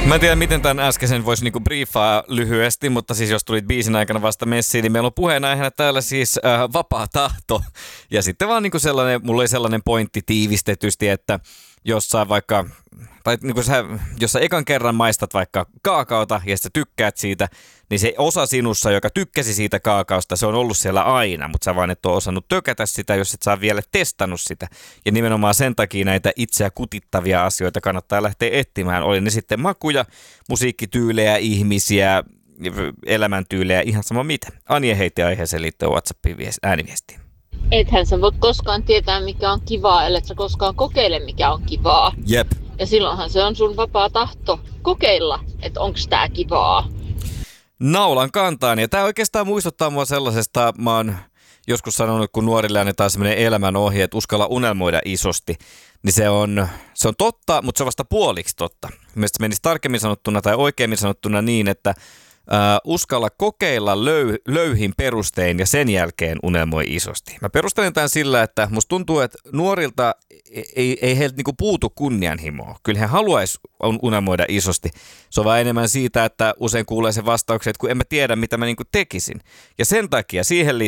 Mä en tiedä, miten tämän äskeisen voisi niinku briefaa lyhyesti, mutta siis jos tulit biisin aikana vasta messiin, niin meillä on puheenaiheena täällä siis vapaa tahto. Ja sitten vaan niinku sellainen, mulla oli sellainen pointti tiivistetysti, että jos sä vaikka, tai niinku jos sä ekan kerran maistat vaikka kaakaota ja sä tykkäät siitä, niin se osa sinussa, joka tykkäsi siitä kaakaosta, se on ollut siellä aina, mutta sä vaan et ole osannut tökätä sitä, jos et saa vielä testannut sitä. Ja nimenomaan sen takia näitä itseä kutittavia asioita kannattaa lähteä etsimään. Oli ne sitten makuja, musiikkityylejä, ihmisiä, elämäntyylejä, ihan sama mitä. Anje heitti aiheeseen liittyen WhatsAppiin ääniviestiin. Ethän sä voi koskaan tietää, mikä on kivaa, ellei sä koskaan kokeile, mikä on kivaa. Jep. Ja silloinhan se on sun vapaa tahto kokeilla, että onko tää kivaa. Naulan kantaan. Ja tää oikeastaan muistuttaa mua sellaisesta, mä oon joskus sanonut, kun nuorille annetaan semmoinen elämänohje, että uskalla unelmoida isosti. Niin se on totta, mutta se on vasta puoliksi totta. Mielestäni menisi tarkemmin sanottuna tai oikeimmin sanottuna niin, että uskalla kokeilla löyhin perustein ja sen jälkeen unelmoi isosti. Mä perustelen tämän sillä, että musta tuntuu, että nuorilta ei heiltä niinku puutu kunnianhimoa. Kyllä he haluaisi unelmoida isosti. Se on vaan enemmän siitä, että usein kuulee sen vastauksen, että kun en mä tiedä, mitä mä niinku tekisin. Ja sen takia siihen liittyy